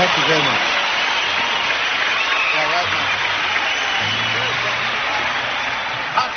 Thank you very much. Hot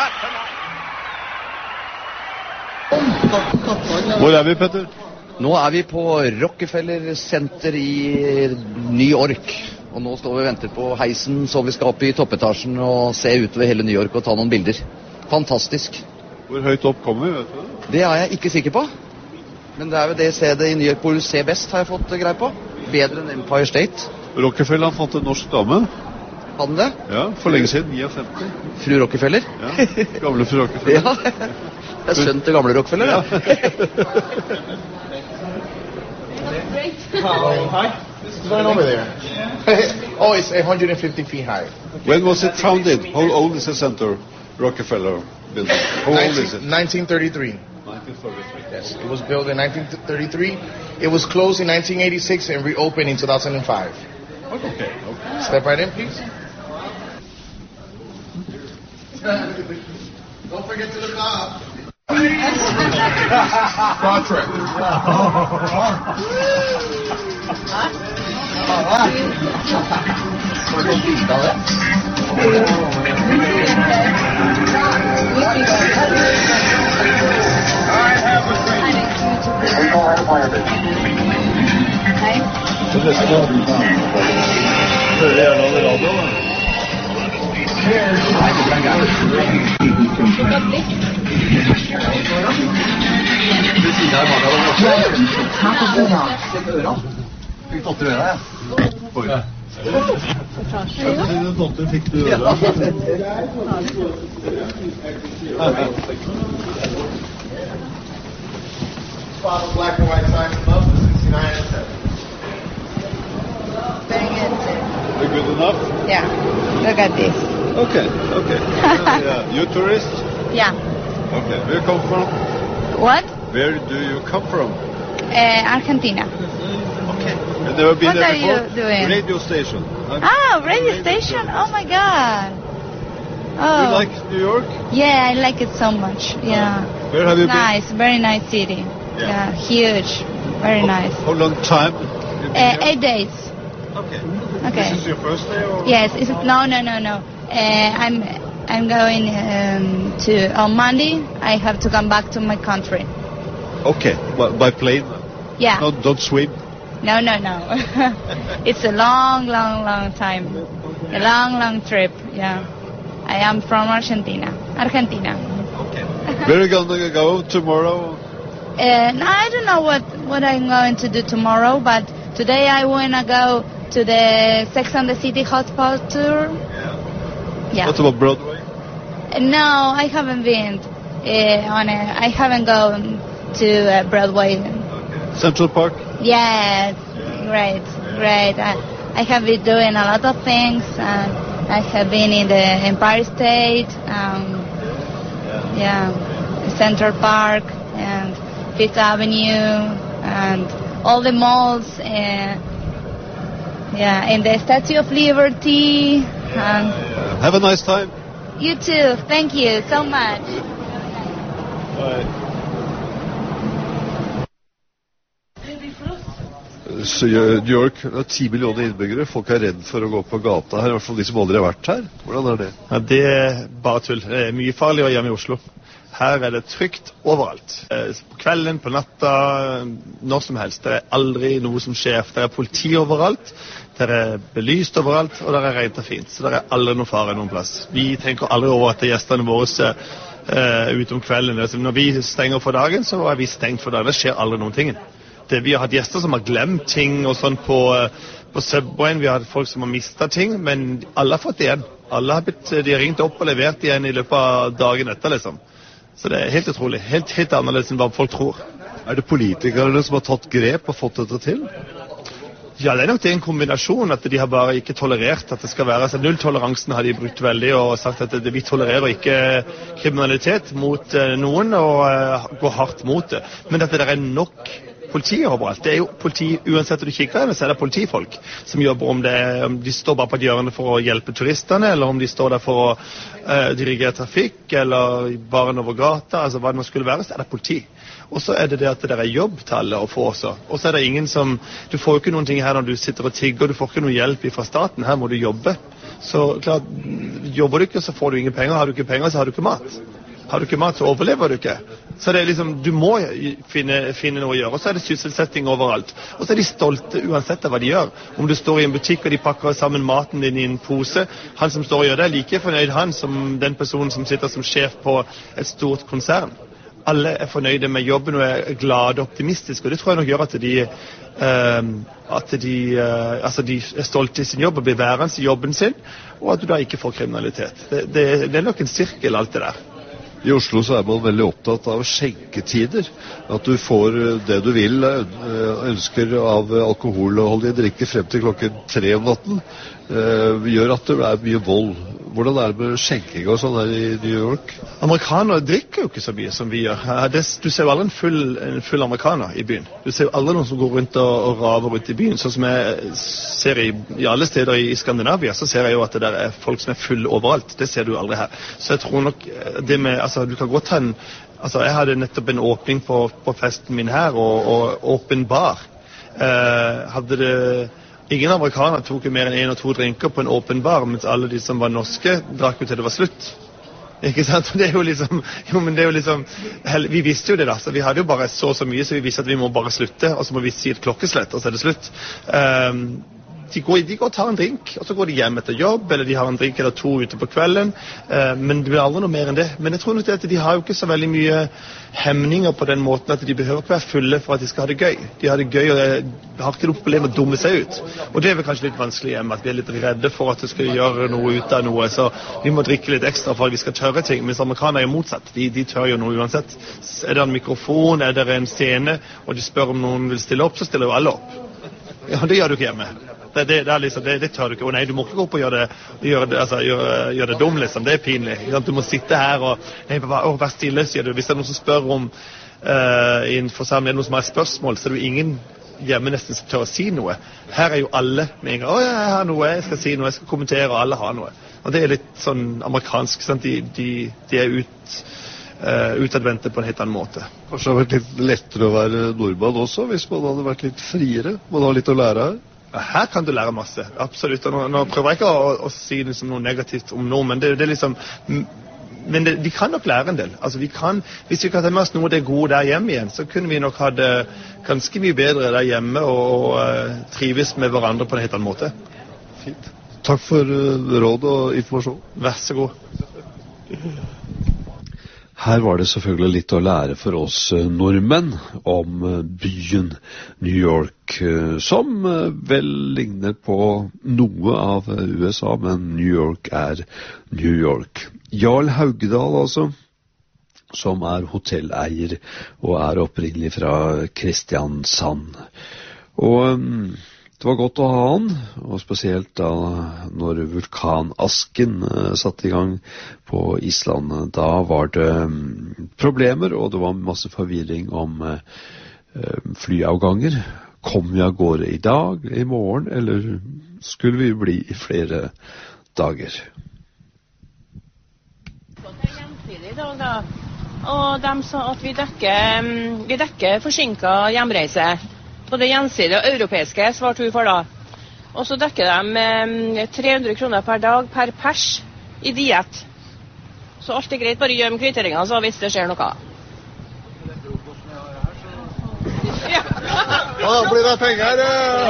tonight. Hvor vi, Petter? Nå vi på Rockefeller Center i New York. Og nå står vi og venter på heisen, så vi skal opp i toppetasjen og se utover hele New York og ta noen bilder. Fantastisk. Hvor høyt opp kommer vi, vet du? Det jeg ikke sikker på. Men det jo det stedet i New York hvor du ser best, har jeg fått greie på. Bedre enn Empire State. Rockefeller fant en norsk dame. Hadde den det? Ja, for lenge siden, 59. Fru Rockefeller? Ja, gamle fru Rockefeller. Ja, det sønnen til gamle Rockefeller, ja. Hi. This is right over there. Oh, it's 150 feet high. When was it founded? How old is the center? Rockefeller building. How old is it? 1933. 1933. Yes, it was built in 1933. It was closed in 1986 and reopened in 2005. Okay. Step right in, please. Don't forget to look up. Star Trek. Fikk du øra? Spot of black and white signs above the 69 and 7. Very good. Are good enough? Yeah. Look at this. Okay. Yeah. You tourist? Yeah. Okay. Where you come from? What? Where do you come from? Argentina. Okay. You've never been What there are before? you doing? Radio station. Radio station. Oh my God. Oh. You like New York? Yeah, I like it so much. Yeah. Where have you Nice. Very nice city. Yeah. Huge. Very nice. How long time? 8 days. Okay. Okay. This is your first day or? Yes. No. I'm going to on Monday. I have to come back to my country. Okay. By plane? Yeah. No, don't swim? No. It's a long time. A long trip. Yeah. I am from Argentina. Okay. Where are you going to go tomorrow? I don't know what I'm going to do tomorrow, but today I want to go to the Sex and the City Hospital tour. Yeah. What about Broadway? No, I haven't been I haven't gone to Broadway. Okay. Central Park? Yes, great. I have been doing a lot of things. I have been in the Empire State, Central Park, and Fifth Avenue, and all the malls, and the Statue of Liberty. Have a nice time. You too. Thank you so much. Bye. Så New York har 10 millioner innbyggere. Folk er redd for å gå på gata her, i hvert fall de som aldri har vært her. Hvordan er det? Ja, det bare tull. Det mye farligere hjemme i Oslo. Her det trygt overalt. På kvelden, på natta, når som helst. Det aldri noe som skjer. Det politi overalt, det belyst overalt, og det rent og fint. Så det aldri noe fare noen plass. Vi tenker aldri over at gjestene våre ute om kvelden. Når vi stenger for dagen, så vi stengt for dagen. Det skjer aldri noen ting. Vi har hatt gjester som har glemt ting og sånn på Subwayen. Vi har hatt folk som har mistet ting, men alle har fått det igjen. De har ringt opp og levert igjen i løpet av dagen etter, liksom. Så det helt utrolig. Helt annerledes enn hva folk tror. Det politikerne som har tatt grep og fått dette til? Ja, det nok det en kombinasjon, at de har bare ikke tolerert at det skal være. Altså, nulltoleransen har de brukt veldig og sagt at vi tolererer ikke kriminalitet mot noen og går hardt mot det. Men at det nok politi overalt. Det jo politi, uansett om du kikker inn, så det politifolk som jobber, om de står bare på et hjørne for å hjelpe turistene, eller om de står der for å dirigere trafikk, eller baren over gata, altså hva det nå skulle være, så det politi. Og så det at det jobb til alle å få også. Og så det ingen som, du får jo ikke noen ting her når du sitter og tigger, du får ikke noe hjelp fra staten, her må du jobbe. Så klart, jobber du ikke, så får du ingen penger. Har du ikke penger, så har du ikke mat. Har du ikke mat, så overlever du ikke. Så det liksom, du må finne noe å gjøre. Og så det sysselsetting overalt. Og så de stolte uansett av hva de gjør. Om du står i en butikk og de pakker sammen maten din i en pose, han som står og gjør det, like fornøyd han som den personen som sitter som sjef på et stort konsern. Alle fornøyde med jobben og glade og optimistiske, og det tror jeg nok gjør at de stolte i sin jobb og blir værende i jobben sin, og at du da ikke får kriminalitet. Det nok en sirkel, alt det der. I Oslo så man veldig opptatt av skjenketider, at du får det du vil, ønsker av alkoholholdige drikke frem til klokken 3 om natten, gjør at det mye vold. Hvordan det med skjenking og sånn her i New York? Amerikanere drikker jo ikke så mye som vi gjør. Du ser jo aldri en full amerikaner i byen. Du ser jo aldri noen som går rundt og raver rundt i byen. Sånn som jeg ser i alle steder i Skandinavia, så ser jeg jo at det der folk som fulle overalt. Det ser du aldri her. Så jeg tror nok det med, altså du kan godt ha en, altså jeg hadde nettopp en åpning på festen min her, og åpen bar. Hadde det... Ingen amerikanere tok jo mer enn 1 og 2 drinker på en åpen bar, mens alle de som var norske drakk jo til det var slutt. Ikke sant? Det jo liksom, men det jo liksom, vi visste jo det da, så vi hadde jo bare så mye, så vi visste at vi må bare slutte, og så må vi si et klokkeslett, og så det slutt. De går og tar en drink, og så går de hjem etter jobb, eller de har en drink eller 2 ute på kvelden, men det blir aldri noe mer enn det. Men jeg tror nok at de har jo ikke så veldig mye hemninger på den måten at de behøver ikke være fulle for at de skal ha det gøy. De har det gøy, og har ikke noe problem med å dumme seg ut. Og det vel kanskje litt vanskelig hjemme, at vi litt redde for at det skal gjøre noe ut av noe, så vi må drikke litt ekstra for at vi skal tørre ting, mens amerikanere jo motsatt. De tør jo noe uansett. Det en mikrofon, det en scene, og de spør om noen vil stille opp, så stiller jo alle opp. Ja, det gjør du ikke hjemme. Det tør du ikke. Å nei, du må ikke gå opp og gjøre det dum, liksom. Det pinlig. Du må sitte her og være stille, sier du. Hvis det noen som spør om i en forsamling, noen som har et spørsmål, så det jo ingen hjemme nesten som tør å si noe. Her jo alle med en gang, å ja, jeg har noe, jeg skal si noe, jeg skal kommentere, og alle har noe. Og det litt sånn amerikansk, sant? De utadvendte på en helt annen måte. Kanskje det har vært litt lettere å være nordmann også, hvis man hadde vært litt friere? Man har litt å lære her? Her kan du lære masse, absolutt. Og nå prøver jeg ikke å si liksom noe negativt om noe, men det liksom... Men vi kan nok lære en del. Altså, hvis vi kan ta med oss noe av det gode der hjemme igjen, så kunne vi nok ha det ganske mye bedre der hjemme og trives med hverandre på en helt annen måte. Fint. Takk for råd og informasjon. Vær så god. Her var det selvfølgelig litt å lære for oss nordmenn om byen New York, som vel ligner på noe av USA, men New York New York. Jarl Haugdal, altså, som hotelleier og opprinnelig fra Kristiansand. Og det var godt å ha han, og spesielt da når vulkanasken satte i gang på Island. Da var det problemer, og det var masse forvirring om flyavganger. Kom vi av gårde i dag, i morgen, eller skulle vi bli i flere dager? I dag da, og de sa at vi dekker forsinket hjemreise. På det gjensidige europeiske svarte vi for da. Og så dekker de 300 kroner per dag per pers i diett. Så alt greit, bare gjør med kvitteringene så hvis det skjer noe. Ja. Da blir det penger!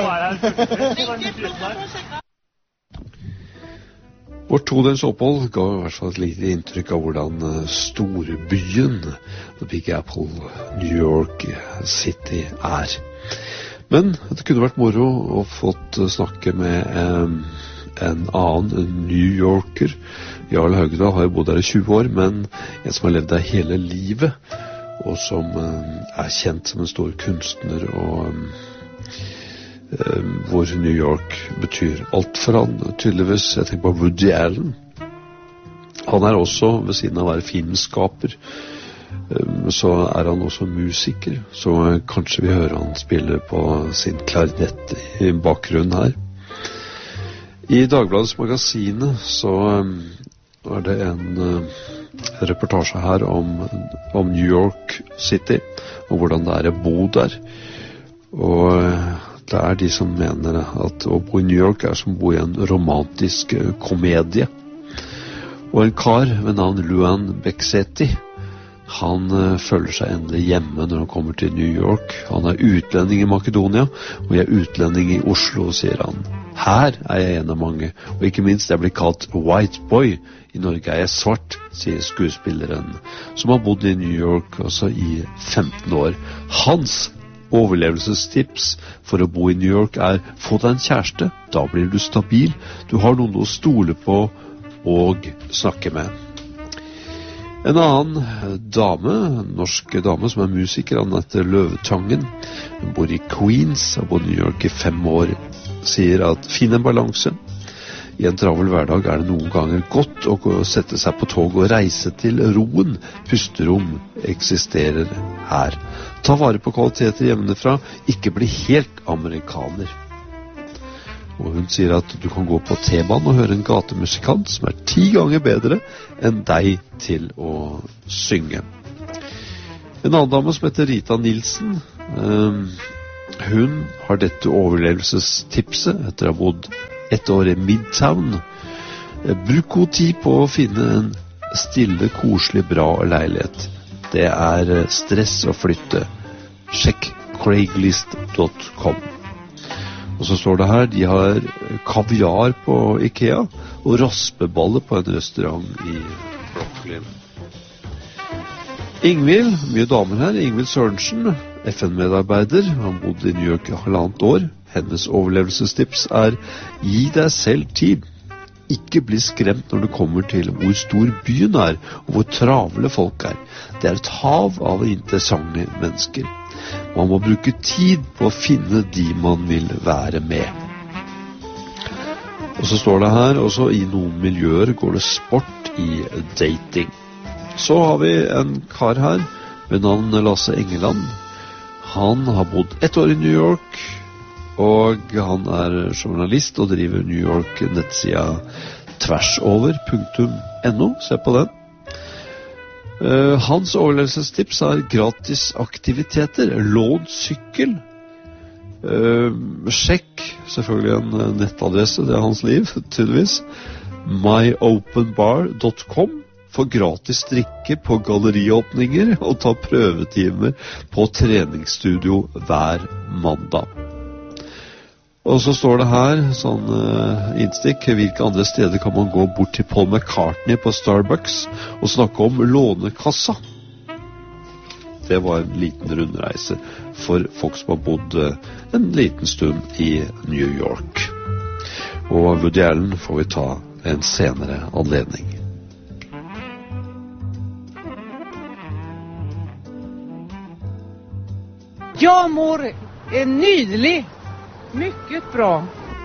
Vårt todels opphold ga i hvert fall et lite inntrykk av hvordan storbyen The Big Apple, New York City Men det kunne vært moro å fått snakke med en annen New Yorker. Jarl Haugdal har jo bodd der i 20 år, men en som har levd der hele livet, og som kjent som en stor kunstner, og hvor New York betyr alt for han. Tydeligvis, jeg tenker på Woody Allen. Han også, ved siden av å være filmskaper, Så han også musiker, så kanskje vi hører han spille på sin klarinett i bakgrunnen her. I Dagbladets Magasinet så det en reportasje her om New York City, og hvordan det å bo der. Og det de som mener at å bo i New York som å bo i en romantisk komedie. Og en kar ved navn Luan Beksetti, han føler seg endelig hjemme når han kommer til New York. Han utlending i Makedonia, og jeg utlending i Oslo, sier han. Her jeg en av mange, og ikke minst jeg blir kalt white boy. I Norge jeg svart, sier skuespilleren, som har bodd i New York også i 15 år. Hans overlevelsestips for å bo i New York få deg en kjæreste, da blir du stabil, du har noen å stole på og snakke med. En annen dame, en norsk dame som musiker, Annette Løvetangen, hun bor i Queens og bor i New York i 5 år, sier at finn en balanse. I en travel hverdag det noen ganger godt å sette seg på tog og reise til roen. Pusterom eksisterer her. Ta vare på kvaliteter hjemmefra, ikke bli helt amerikaner. Og hun sier at du kan gå på T-banen og høre en gatemusikant som 10 ganger bedre enn deg til å synge. En annen dame som heter Rita Nilsen, hun har dette overlevelsestipset etter å ha bodd 1 år i Midtown. Bruk god tid på å finne en stille, koselig, bra leilighet. Det stress å flytte. Sjekk Craigslist.com. Og så står det her, de har kaviar på IKEA og raspeballer på en restaurant i Brooklyn. Ingvild, mye damer her, Ingvild Sørensen, FN-medarbeider, han bodde i New York i 1,5 år. Hennes overlevelsestips gi deg selv tid. Ikke bli skremt når du kommer til hvor stor byen og hvor travle folk Det et hav av interessante mennesker. Man må bruke tid på å finne de man vil være med. Og så står det her, også i noen miljøer går det sport i dating. Så har vi en kar her ved navn Lasse Engeland. Han har bodd 1 år i New York, og han journalist og driver New York-nettsida tversover.no. Se på den. Hans overlevelsestips gratis aktiviteter, lån sykkel, sjekk, selvfølgelig en nettadresse, det hans liv, tydeligvis, myopenbar.com, få gratis strikke på galleriåpninger og ta prøvetimer på treningsstudio hver mandag. Og så står det her, sånn innstikk, hvilke andre steder kan man gå bort til Paul McCartney på Starbucks og snakke om lånekassa? Det var en liten rundreise for folk som har bodd en liten stund i New York. Og Woody Allen får vi ta en senere anledning. Ja, mor, nydelig. Mycket bra.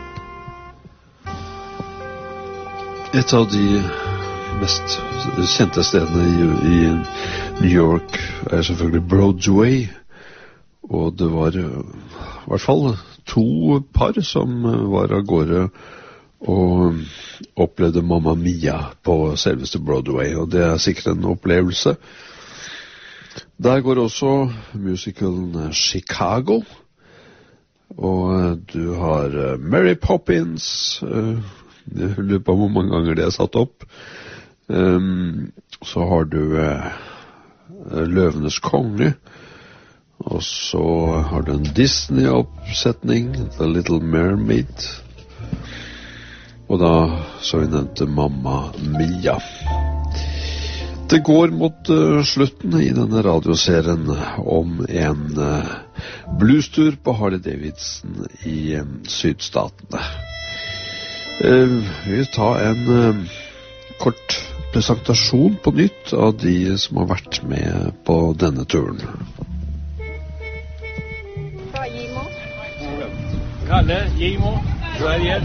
Et av de mest kjente stedene i New York selvfølgelig Broadway. Og det var i hvert fall 2 par som var av gårde og opplevde Mamma Mia på selveste Broadway. Og det sikkert en opplevelse. Der går også musicalen Chicago. Og du har Mary Poppins, jeg lurer på hvor mange ganger det satt opp. Så har du Løvenes konge, og så har du en Disney-oppsetning, The Little Mermaid, og da så vi nevnte Mamma Mia. Det går mot slutten i denne radioserien om en bluestur på Harley Davidson i sydstatene. Vi vil ta en kort presentasjon på nytt av de som har vært med på denne turen. Kalle, Gimo, Sverige.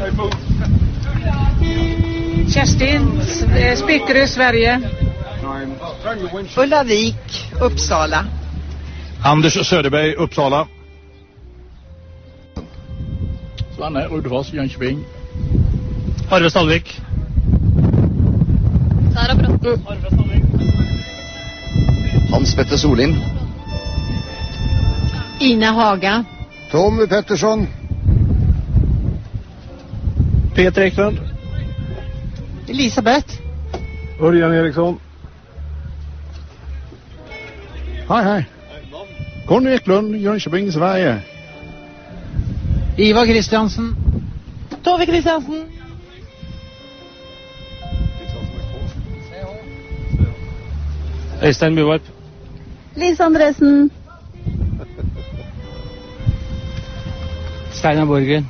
Kerstin, Spekerö, Sverige. Ullavik, Uppsala. Anders Söderberg, Uppsala. Svanne, Rudefors, Jönköping. Arve Stalvik. Sara Bråten. Arve Stalvik. Hans Petter Solin. Ina Haga. Tommy Pettersson. Peter Eklund. Elisabeth. Örjan Eriksson. Hej. Conny Eklund, Jönköping, Sverige. Ivar Kristiansen. Tove Kristiansen. Øystein Buvarp. Lise Andresen. Steinar Borgen.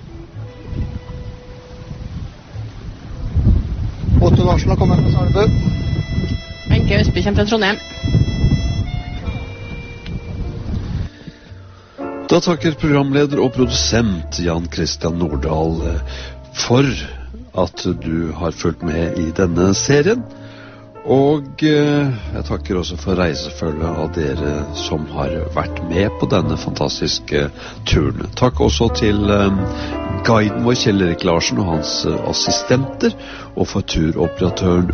Otto Larsen har kommet med Sarnebø. Wenche Østby kommer fra Trondheim. Da takker programleder og produsent Jan Christian Nordahl for at du har fulgt med i denne serien. Og jeg takker også for reisefølget av dere som har vært med på denne fantastiske turen. Takk også til guiden vår Kjell Erik Larsen og hans assistenter, og for turoperatøren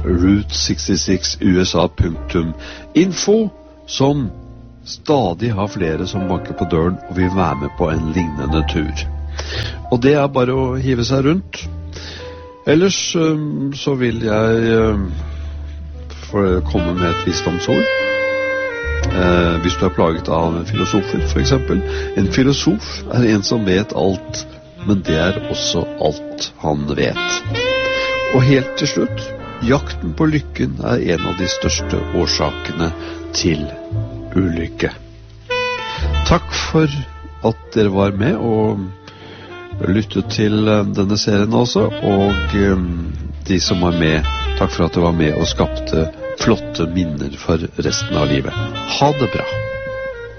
Route66USA.info, som stadig har flere som banker på døren og vil være med på en lignende tur. Og det er bare å hive seg rundt. Ellers så vil jeg komme med et visdomsord. Hvis du er plaget av filosofer, for eksempel. En filosof er en som vet alt, men det er også alt han vet. Og helt til slutt, jakten på lykken er en av de største årsakene til ulykke. Takk for at dere var med og lyttet til denne serien også, og de som var med, takk for at dere var med og skapte flotte minner for resten av livet. Ha det bra!